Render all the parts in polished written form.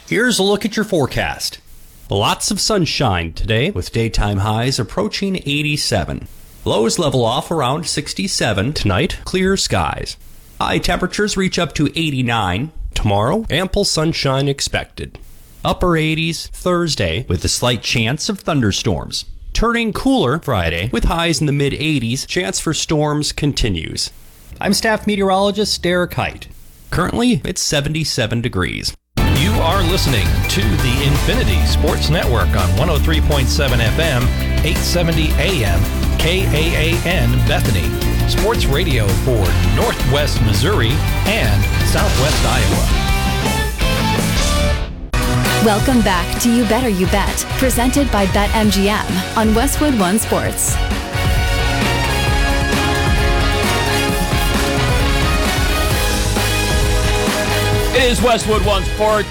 Here's a look at your forecast. Lots of sunshine today with daytime highs approaching 87. Lows level off around 67 tonight, clear skies. High temperatures reach up to 89. Tomorrow, ample sunshine expected. Upper 80s Thursday with a slight chance of thunderstorms. Turning cooler Friday with highs in the mid-80s. Chance for storms continues. I'm staff meteorologist Derek Height. Currently, it's 77 degrees. You are listening to the Infinity Sports Network on 103.7 FM, 870 AM, KAAN Bethany. Sports radio for Northwest Missouri and Southwest Iowa. Welcome back to You Better You Bet, presented by BetMGM on Westwood One Sports. It is Westwood One Sports.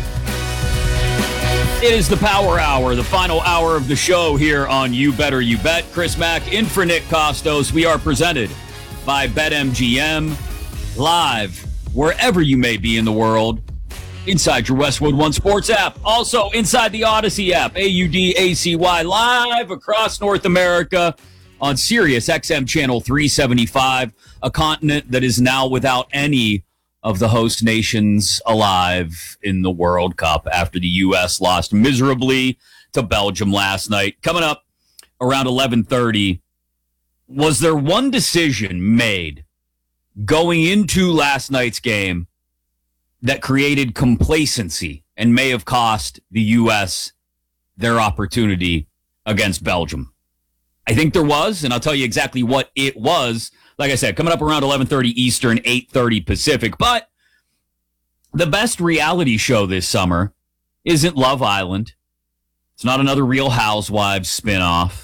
It is the Power Hour, the final hour of the show here on You Better You Bet. Chris Mack in for Nick Costos. We are presented by BetMGM, live wherever you may be in the world, inside your Westwood One Sports app. Also inside the Odyssey app, AUDACY, live across North America on Sirius XM Channel 375, a continent that is now without any of the host nations alive in the World Cup after the U.S. lost miserably to Belgium last night. Coming up around 11:30, was there one decision made going into last night's game that created complacency and may have cost the U.S. their opportunity against Belgium? I think there was, and I'll tell you exactly what it was. Like I said, coming up around 11:30 Eastern, 8:30 Pacific. But the best reality show this summer isn't Love Island. It's not another Real Housewives spinoff.